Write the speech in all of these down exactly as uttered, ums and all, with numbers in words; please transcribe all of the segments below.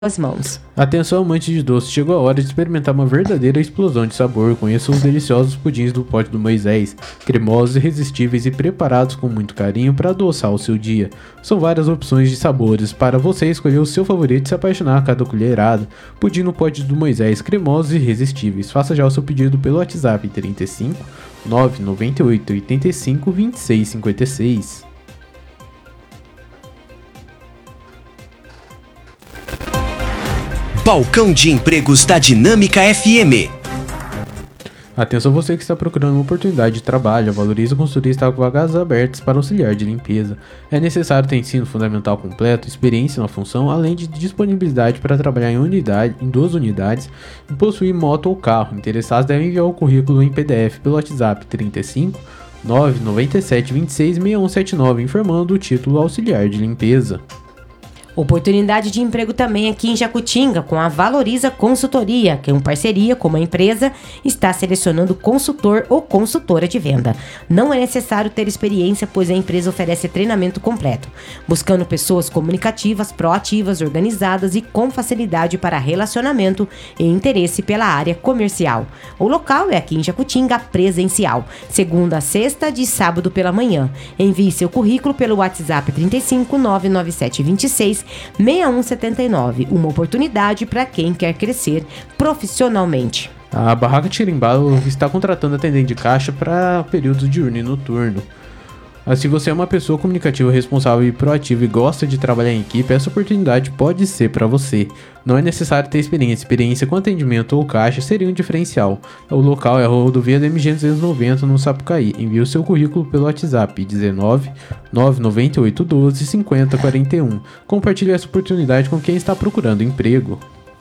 as mãos. Atenção, amante de doce, chegou a hora de experimentar uma verdadeira explosão de sabor. Conheça os deliciosos pudins do Pote do Moisés, cremosos, irresistíveis e preparados com muito carinho para adoçar o seu dia. São várias opções de sabores para você escolher o seu favorito e se apaixonar a cada colherada. Pudim no Pote do Moisés, cremosos e irresistíveis. Faça já o seu pedido pelo WhatsApp trinta e cinco, nove nove oito, oito cinco, dois seis cinco seis. Balcão de Empregos da Dinâmica F M. Atenção você que está procurando uma oportunidade de trabalho. A Valoriza Consultoria está com vagas abertas para auxiliar de limpeza. É necessário ter ensino fundamental completo, experiência na função, além de disponibilidade para trabalhar em, unidade, em duas unidades e possuir moto ou carro. Interessados devem enviar o currículo em P D F pelo WhatsApp trinta e cinco, nove nove sete, dois seis, seis um sete nove, informando o título auxiliar de limpeza. Oportunidade de emprego também aqui em Jacutinga, com a Valoriza Consultoria, que em parceria com uma empresa está selecionando consultor ou consultora de venda. Não é necessário ter experiência, pois a empresa oferece treinamento completo, buscando pessoas comunicativas, proativas, organizadas e com facilidade para relacionamento e interesse pela área comercial. O local é aqui em Jacutinga, presencial, segunda a sexta, de sábado pela manhã. Envie seu currículo pelo WhatsApp trinta e cinco, nove nove sete, dois seis, seis um sete nove. Uma oportunidade para quem quer crescer profissionalmente. A Barraca Tirimbalo está contratando atendente de caixa para períodos diurno e noturno. Se você é uma pessoa comunicativa, responsável e proativa e gosta de trabalhar em equipe, essa oportunidade pode ser para você. Não é necessário ter experiência. Experiência com atendimento ou caixa seria um diferencial. O local é a rodovia da M G duzentos e noventa no Sapucaí. Envie o seu currículo pelo WhatsApp dezenove, nove nove oito, doze, cinquenta, quarenta e um. Compartilhe essa oportunidade com quem está procurando emprego.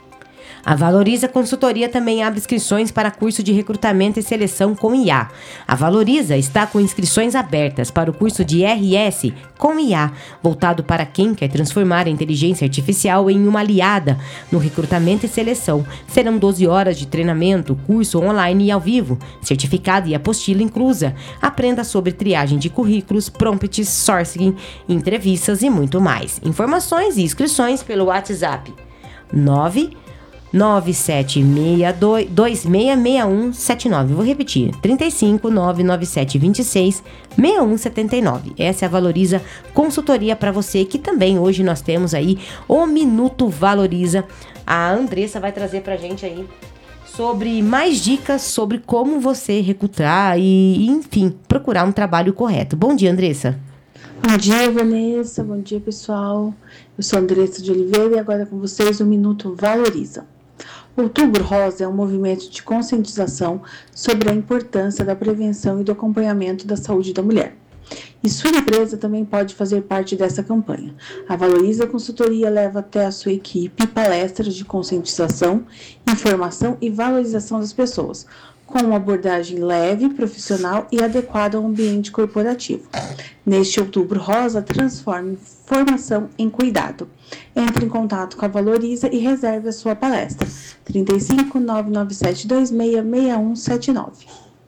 A Valoriza Consultoria também abre inscrições para curso de recrutamento e seleção com I A. A Valoriza está com inscrições abertas para o curso de R S com I A, voltado para quem quer transformar a inteligência artificial em uma aliada no recrutamento e seleção. Serão doze horas de treinamento, curso online e ao vivo, certificado e apostila inclusa. Aprenda sobre triagem de currículos, prompts, sourcing, entrevistas e muito mais. Informações e inscrições pelo WhatsApp nove nove sete seis dois, dois seis seis um sete nove. Vou repetir, trinta e cinco, nove nove sete, dois seis, seis um sete nove. Essa é a Valoriza Consultoria para você, que também hoje nós temos aí o Minuto Valoriza. A Andressa vai trazer pra gente aí sobre mais dicas sobre como você recrutar e, enfim, procurar um trabalho correto. Bom dia, Andressa. Bom dia, Vanessa. Bom dia, pessoal. Eu sou Andressa de Oliveira e agora com vocês o Minuto Valoriza. Outubro Rosa é um movimento de conscientização sobre a importância da prevenção e do acompanhamento da saúde da mulher. E sua empresa também pode fazer parte dessa campanha. A Valoriza Consultoria leva até a sua equipe palestras de conscientização, informação e valorização das pessoas, com uma abordagem leve, profissional e adequada ao ambiente corporativo. Neste Outubro Rosa, transforme formação em cuidado. Entre em contato com a Valoriza e reserve a sua palestra. trinta e cinco, nove nove sete, dois seis, seis um sete nove.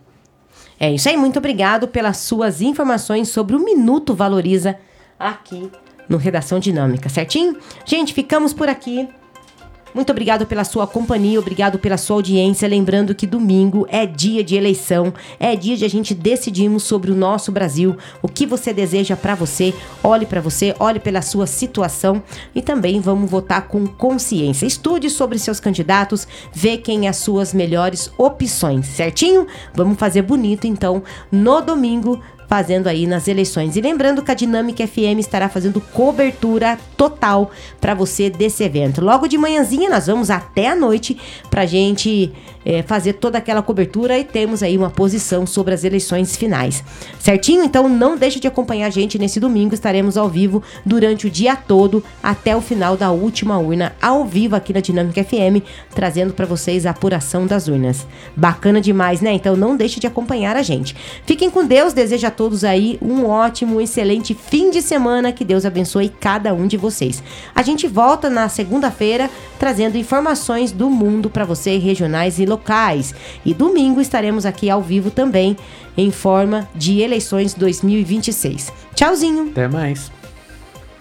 É isso aí, muito obrigado pelas suas informações sobre o Minuto Valoriza aqui no Redação Dinâmica, certinho? Gente, ficamos por aqui. Muito obrigado pela sua companhia, obrigado pela sua audiência. Lembrando que domingo é dia de eleição, é dia de a gente decidirmos sobre o nosso Brasil, o que você deseja para você. Olhe para você, olhe pela sua situação e também vamos votar com consciência. Estude sobre seus candidatos, vê quem as suas melhores opções, certinho? Vamos fazer bonito então no domingo, fazendo aí nas eleições. E lembrando que a Dinâmica F M estará fazendo cobertura total para você desse evento. Logo de manhãzinha nós vamos até a noite pra gente é, fazer toda aquela cobertura e temos aí uma posição sobre as eleições finais. Certinho? Então não deixe de acompanhar a gente nesse domingo. Estaremos ao vivo durante o dia todo até o final da última urna, ao vivo aqui na Dinâmica F M, trazendo para vocês a apuração das urnas. Bacana demais, né? Então não deixe de acompanhar a gente. Fiquem com Deus, desejo a todos aí um ótimo, excelente fim de semana, que Deus abençoe cada um de vocês. A gente volta na segunda-feira trazendo informações do mundo para você, regionais e locais. E domingo estaremos aqui ao vivo também em forma de eleições dois mil e vinte e seis. Tchauzinho! Até mais!